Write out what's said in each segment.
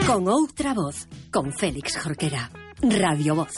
Con outra voz, con Félix Jorquera. Radio Voz.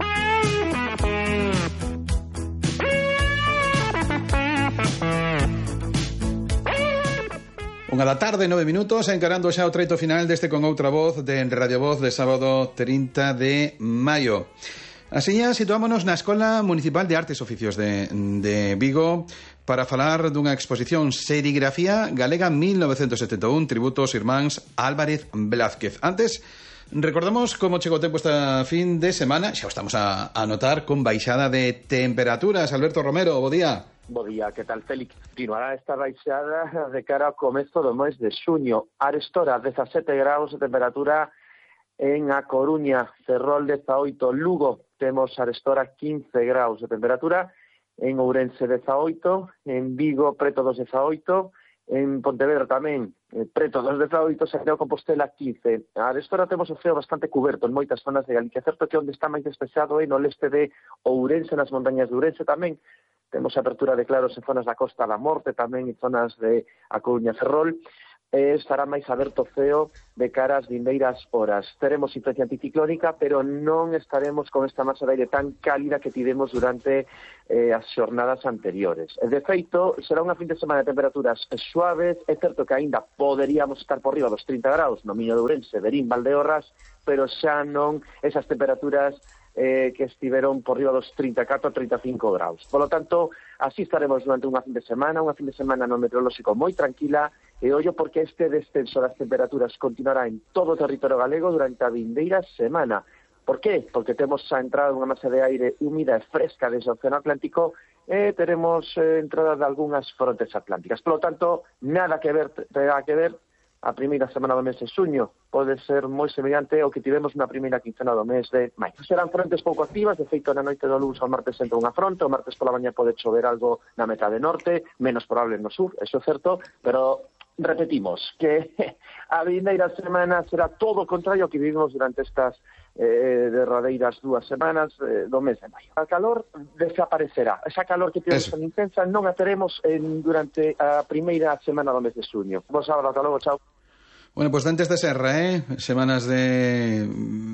Unha da tarde, 9 minutos, encarando xa o treito final deste Con outra voz de Radio Voz de sábado 30 de maio. Asiña, situámonos na Escola Municipal de Artes e Oficios de Vigo para falar dunha exposición Serigrafía Galega 1971, tributo aos irmáns Álvarez Blázquez. Antes, recordamos como chegou o tempo esta fin de semana. Xa o estamos a notar con baixada de temperaturas. Alberto Romero, bo día. Bo día, que tal, Félix? Continuará esta baixada de cara ao comezo do mes de xuño. Arestora, 17 graus de temperatura en A Coruña, Ferrol 18, Lugo temos arestora 15 graus de temperatura, en Ourense 18, en Vigo preto dos 18, en Pontevedra tamén preto dos 18, Santiago de Compostela 15. Arestora temos o ceo bastante cuberto en moitas zonas de Galicia, certo que onde está máis despexado é no leste de Ourense, nas montañas de Ourense tamén. Temos apertura de claros en zonas da Costa da Morte, tamén en zonas de A Coruña, Ferrol. Estará máis aberto o ceo de cara ás vindeiras horas. Teremos influencia anticiclónica, pero non estaremos con esta masa de aire tan cálida que tivemos durante as xornadas anteriores. De feito, será unha fin de semana de temperaturas suaves. É certo que aínda poderíamos estar por riba dos 30 graus no Miño de Ourense, Verín, Valdeorras, pero xa non esas temperaturas que estiveron por riba dos 34 a 35 graus. Por lo tanto, así estaremos durante unha fin de semana no meteorolóxico moi tranquila, e ollo porque este descenso das temperaturas continuará en todo o territorio galego durante a vindeira semana. Por qué? Porque temos a entrada dunha masa de aire húmida e fresca desde o Océano Atlántico e teremos entrada de algunhas frontes atlánticas. Por lo tanto, nada que ver a primeira semana do mes de xuño. Pode ser moi semellante ao que tivemos na primeira quincena do mes de maio. Serán frontes pouco activas, de feito na noite do luns ao martes entra unha fronte, o martes pola mañá pode chover algo na metade norte, menos probable no sur, eso é certo, pero repetimos que a vindeira semana será todo o contrario ao que vivimos durante estas derradeiras 2 semanas do mes de maio. A calor desaparecerá. Esa calor que tivemos tan intensa non a teremos durante a primeira semana do mes de xuño. Vos sábado, ata logo, chao. Bueno, pues dentes de serra, semanas de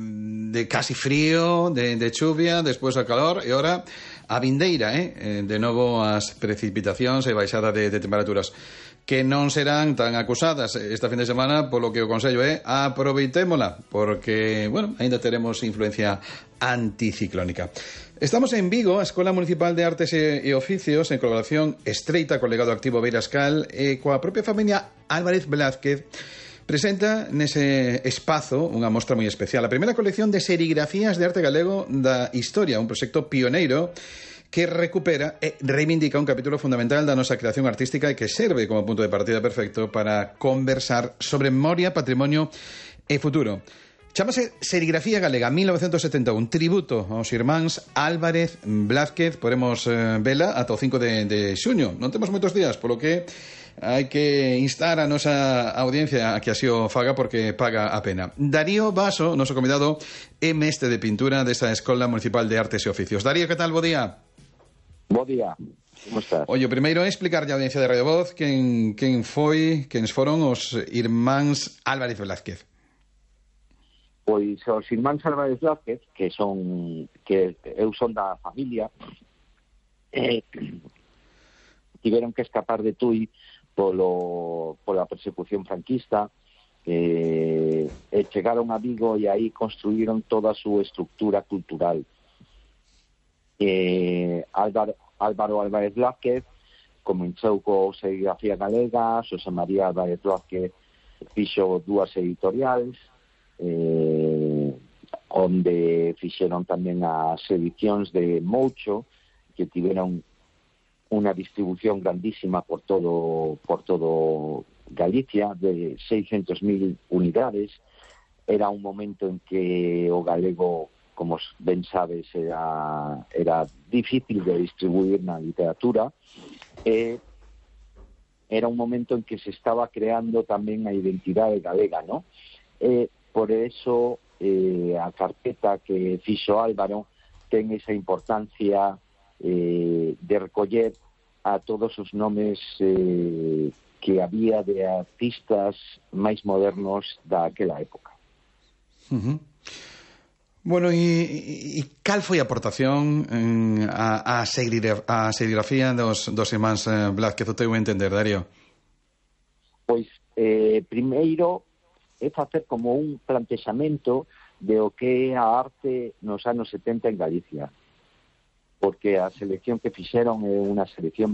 casi frío, de chuvia, despois a calor, e ahora a vindeira, de novo as precipitacións e baixada de temperaturas, que non serán tan acusadas esta fin de semana, polo que o consello é aproveitémola, porque, bueno, ainda teremos influencia anticiclónica. Estamos en Vigo, a Escola Municipal de Artes e Oficios, en colaboración estreita co legado activo Beirascal e coa propia familia Álvarez Blázquez, presenta nese espazo unha mostra moi especial, a primeira colección de serigrafías de arte galego da historia, un proxecto pioneiro que recupera e reivindica un capítulo fundamental da nosa creación artística e que serve como punto de partida perfecto para conversar sobre memoria, patrimonio e futuro. Chámase Serigrafía Galega 1971, tributo aos irmáns Álvarez Blázquez. Podemos vela ata o 5 de xuño. Non temos moitos días, polo que hai que instar a nosa audiencia a que así o faga, porque paga a pena. Darío Baso, noso convidado, é mestre de pintura desta Escola Municipal de Artes e Oficios. Darío, que tal? Bo día. Bo día. Como estás? Oye, o primeiro é explicarlle a audiencia de Radio Voz quen foron os irmáns Álvarez Blázquez. Pois os irmáns Álvarez Blázquez, que eu son da familia, tiveron que escapar de Tui pola persecución franquista, e chegaron a Vigo e aí construíron toda a súa estructura cultural. Álvaro Álvarez Blázquez comenzou co Serigrafía Galega, Xosé María Álvarez Blázquez fixo 2 editoriais, onde fixeron tamén as edicións de Moucho, que tiveron unha distribución grandísima por todo Galicia, de 600.000 unidades. Era un momento en que o galego, como ben sabes, era difícil de distribuir na literatura, e era un momento en que se estaba creando tamén a identidade galega, ¿no? Por eso a carpeta que fixo Álvaro ten esa importancia de recoller a todos os nomes que había de artistas máis modernos daquela época. Uh-huh. Bueno, e cal foi a aportación a serigrafía dos irmáns Blázquez, o teu entender, Darío? Pois, primeiro, é facer como un plantexamento de o que é a arte nos anos 70 en Galicia. Porque a selección que fixeron é unha selección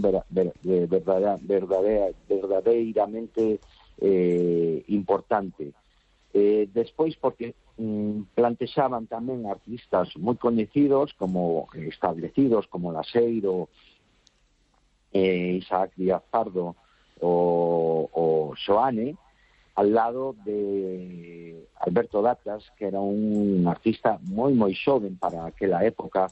verdadeiramente importante. Despois, porque plantexaban tamén artistas moi coñecidos, como establecidos, como Laseiro, Isaac Díaz Pardo o Xoane, al lado de Alberto Datas, que era un artista moi xoven para aquela época,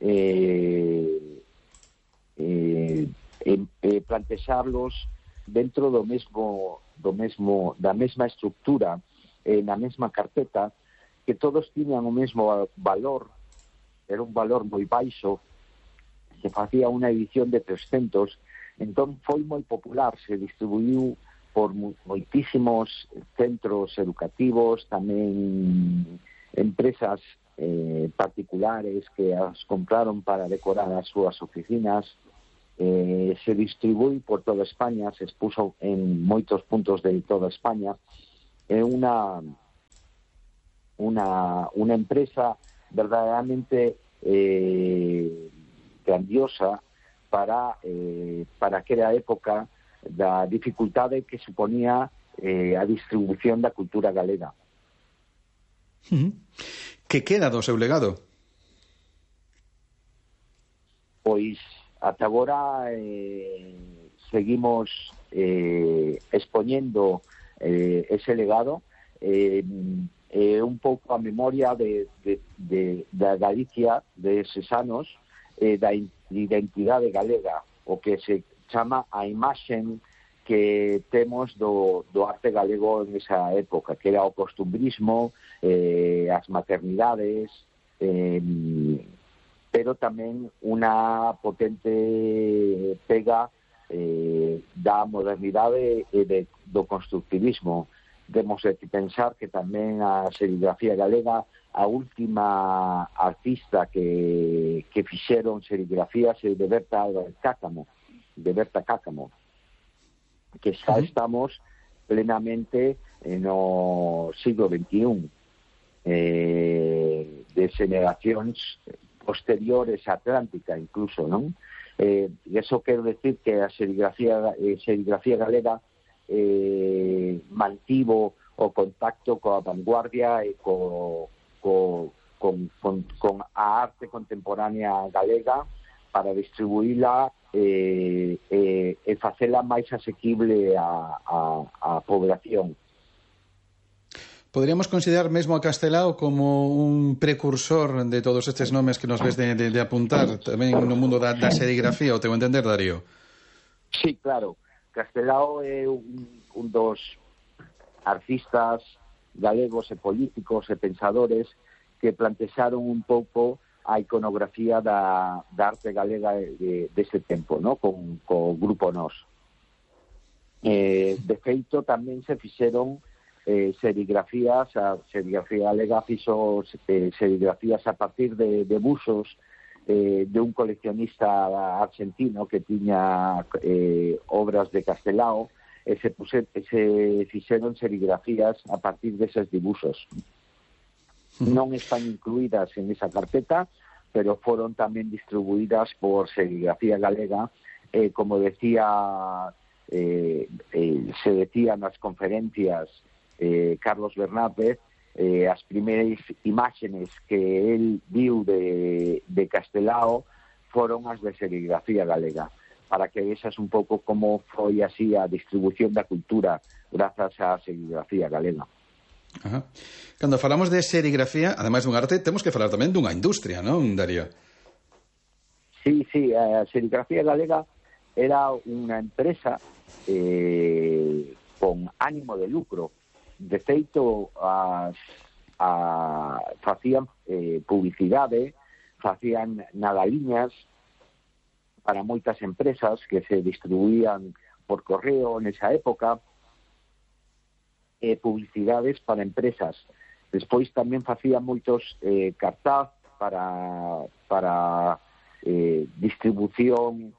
plantexarlos dentro da mesma estructura, na mesma carpeta, que todos tiñan o mesmo valor, era un valor moi baixo, se facía unha edición de 300, entón foi moi popular, se distribuiu por moitísimos centros educativos, tamén empresas particulares que as compraron para decorar as súas oficinas, se distribui por toda España, se expuso en moitos puntos de toda España. É unha empresa verdadeiramente grandiosa para aquela época da dificultade que suponía a distribución da cultura galega. Que queda do seu legado? Pois ata agora seguimos expoñendo ese legado, un pouco a memoria da Galicia de eses anos, da identidade galega, o que se chama a imaxen que temos do arte galego en esa época, que era o costumbrismo, as maternidades, pero tamén unha potente pega da modernidade e do constructivismo. Temos que pensar que tamén a serigrafía galega, a última artista que fixeron serigrafías é de Berta Cácamo, que xa estamos plenamente no siglo XXI, de xeneracións posteriores a Atlántica incluso, non? Eso quero decir que a serigrafía galega mantivo o contacto coa vanguardia e con a arte contemporánea galega para distribuíla e facela máis asequible á población. Poderíamos considerar mesmo a Castelao como un precursor de todos estes nomes que nos ves de apuntar tamén no mundo da serigrafía, o teu entender, Darío? Sí, claro. Castelao é un dos artistas galegos e políticos e pensadores que plantexaron un pouco a iconografía da arte galega dese tempo, ¿no? Con o Grupo Nós. De feito, tamén se fixeron serigrafías, a serigrafía galega fixo serigrafías a partir de buxos de un coleccionista argentino que tiña obras de Castelao, e se fixeron serigrafías a partir deses dibuxos. Non están incluídas en esa carpeta, pero foron tamén distribuídas por Serigrafía Galega, como decía, se decía nas conferencias Carlos Bernárdez, as primeiras imágenes que el viu de Castelao foron as de Serigrafía Galega, para que vexas un pouco como foi así a distribución da cultura grazas á serigrafía galega. Ajá. Cando falamos de serigrafía, ademais dun arte, temos que falar tamén dunha industria, non, Darío? Sí, a serigrafía galega era unha empresa con ánimo de lucro. De feito, facían publicidade, facían nadaliñas para moitas empresas que se distribuían por correo nesa época, publicidades para empresas Despois tamén facía moitos cartaz para distribución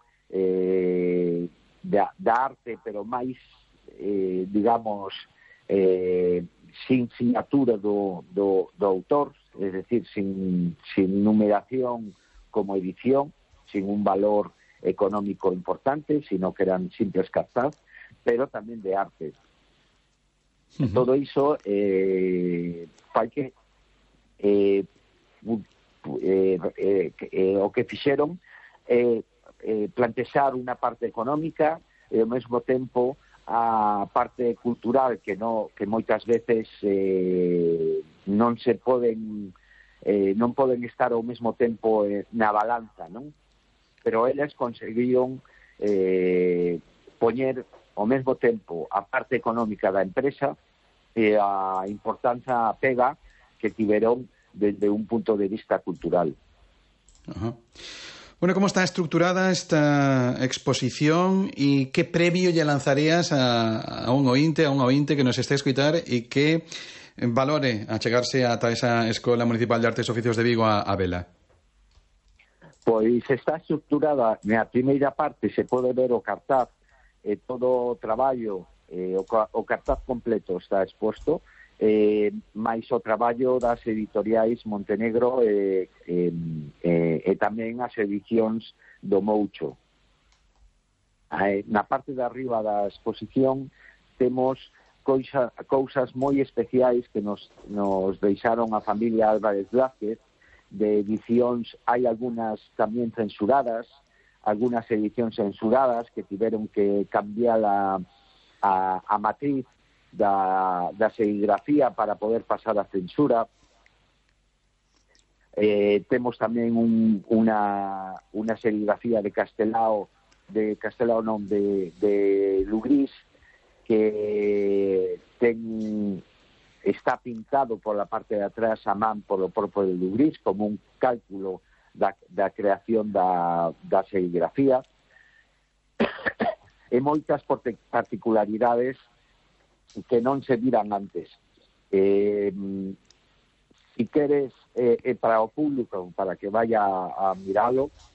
da arte, pero máis, digamos, sin sinatura do autor, es decir, sin numeración como edición, sin un valor económico importante, sino que eran simples cartaz, pero tamén de arte. Todo iso fai que o que fixeron plantexar unha parte económica e ao mesmo tempo a parte cultural que moitas veces non poden estar ao mesmo tempo na balanza, non? Pero eles conseguiron poñer ao mesmo tempo a parte económica da empresa e a importancia pega que tiveron desde un punto de vista cultural. Ajá. Bueno, ¿cómo está estructurada esta exposición y qué previo ya lanzarías a un ointe que nos esté a escutar y que valore achegarse ata esa Escola Municipal de Artes e Oficios de Vigo a vela? Pois está estructurada na primeira parte, se pode ver o cartaz, todo o traballo, o cartaz completo está exposto, máis o traballo das editoriais Montenegro e tamén as edicións do Moucho. Na parte de arriba da exposición temos cousas moi especiais que nos deixaron a familia Álvarez Blázquez, de edicións, hai algunhas tamén censuradas, algunas edicións censuradas que tiveron que cambiar a matriz da serigrafía para poder pasar a censura. Temos tamén unha serigrafía de Lugrís, que está pintado por la parte de atrás a man polo propio de Lugrís como un cálculo da creación da serigrafía. E moitas particularidades que non se viran antes. Si queres, para o público, para que vaya a miralo,